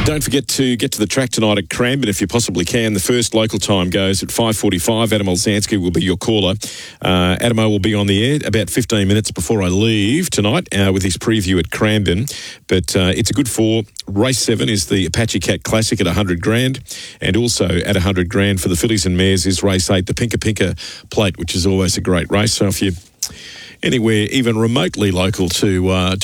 Don't forget to get to the track tonight at Cranbourne if you possibly can. The first local time goes at 5:45. Adam Olzanski will be your caller. Adamo will be on the air about 15 minutes before I leave tonight with his preview at Cranbourne. But it's a good four. Race 7 is the Apache Cat Classic at $100,000, and also at $100,000 for the fillies and mares is race 8, the Pinka Pinka Plate, which is always a great race. So if you anywhere even remotely local to